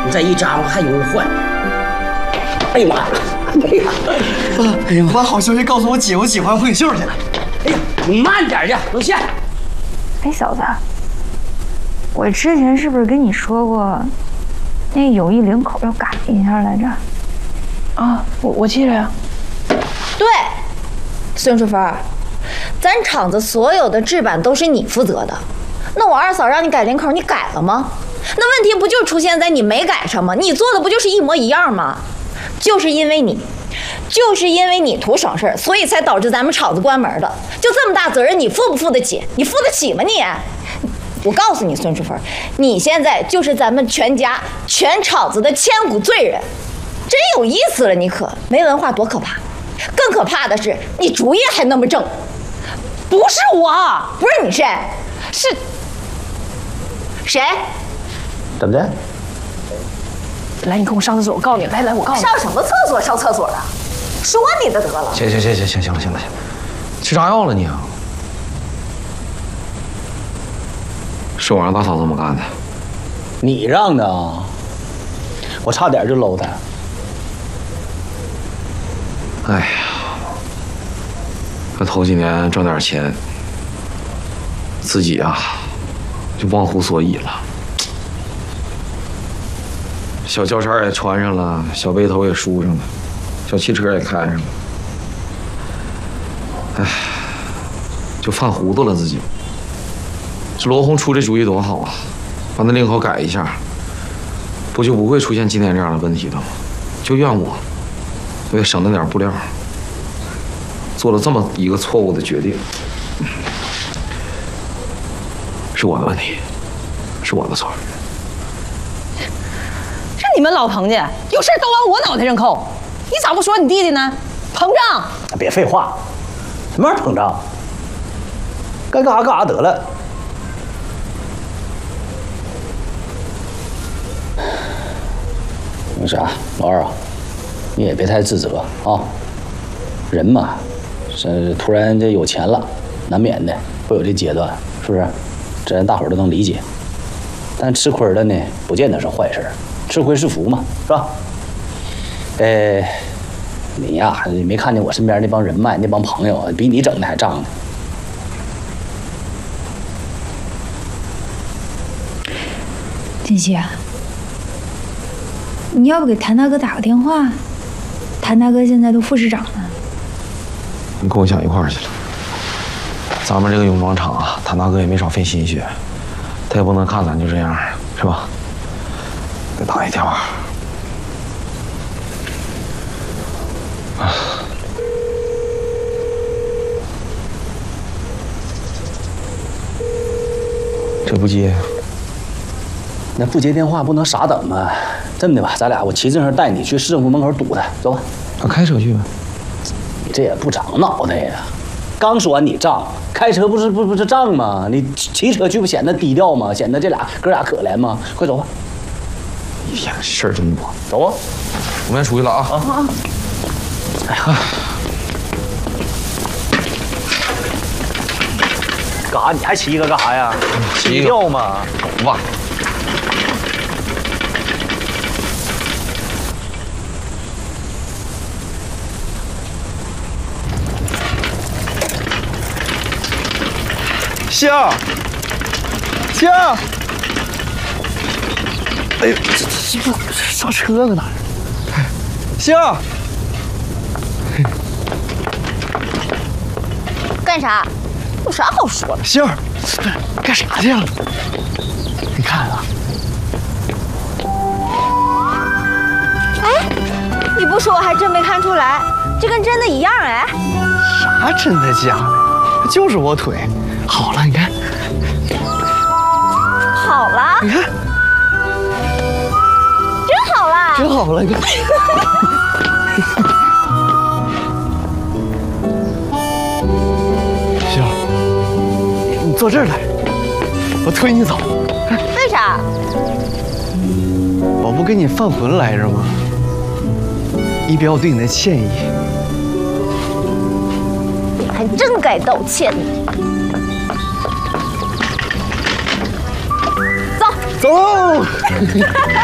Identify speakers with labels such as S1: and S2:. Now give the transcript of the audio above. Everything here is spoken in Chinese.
S1: 你再一眨巴还有换。哎呀妈呀！
S2: 哎呀，把好消息告诉我姐，我喜欢混秀去。
S1: 哎呀，你慢点去，露馅。
S3: 哎，小子，我之前是不是跟你说过，那友谊领口要改一下来着？
S4: 啊，我记着呀。
S5: 对，孙淑芬，咱厂子所有的制版都是你负责的，那我二嫂让你改领口，你改了吗？那问题不就出现在你没改上吗？你做的不就是一模一样吗？就是因为你图省事儿，所以才导致咱们厂子关门的。就这么大责任，你负不负得起？你负得起吗你？我告诉你，孙淑芬，你现在就是咱们全家全厂子的千古罪人，真有意思了。你可没文化多可怕，更可怕的是你主意还那么正。不是我，不是你谁？是谁？
S1: 怎么的？
S4: 来，你跟我上厕所，我告诉你。来，我告诉你。
S5: 上什么厕所？上厕所啊！说你的得了。
S6: 行了，吃啥药了你啊？是我让大嫂这么干的。
S1: 你让的啊！我差点就搂他。
S6: 哎呀，这头几年挣点钱，自己啊就忘乎所以了。小轿衫也穿上了，小背头也梳上了，小汽车也开上了，哎，就犯糊涂了自己。这罗红出这主意多好啊，把那领口改一下，不就不会出现今天这样的问题了吗？就怨我也省了点布料，做了这么一个错误的决定，是我的问题，是我的错。
S4: 你们老彭家有事都往我脑袋上扣，你咋不说你弟弟呢？膨胀！
S1: 别废话，什么玩意儿膨胀？该干啥干啥得了。那啥，老二啊，你也别太自责啊。人嘛，这突然这有钱了，难免的会有这阶段，是不是？这人大伙儿都能理解。但吃亏的呢，不见得是坏事。吃亏是福嘛，是吧？你呀，你没看见我身边那帮人脉、那帮朋友，比你整的还仗呢。
S3: 锦溪啊，你要不给谭大哥打个电话？谭大哥现在都副市长呢。
S6: 你跟我想一块儿去了。咱们这个泳装厂啊，谭大哥也没少费心血，他也不能看咱就这样，是吧？给打一电话。这不接，
S1: 那不接电话不能傻等啊！这么的吧，咱俩我骑自行车带你去市政府门口堵他，走吧。
S6: 开车去吧。
S1: 你这也不长脑袋呀！刚说完你仗，开车不是仗吗？你骑车去不显得低调吗？显得哥俩可怜吗？快走吧。
S6: 一天事儿真多，
S1: 走啊！
S6: 我们先出去了啊！
S1: 哎呀，干啥？你还骑个干啥呀？低调嘛。
S6: 哇！
S2: 星，哎呦，这不上车搁哪儿？星，
S5: 干啥？有啥好说的？
S2: 星，干啥去啊？你看啊！
S5: 哎，你不说我还真没看出来，这跟真的一样哎。
S2: 啥真的假的？就是我腿好了，你看。
S5: 好了。
S2: 你看。
S5: 真好了。
S2: 真好了，你看。星儿，你坐这儿来，我推你走。
S5: 为啥？
S2: 我不跟你犯浑来着吗？以表对你的歉意。
S5: 你还真该道歉呢。
S2: 走。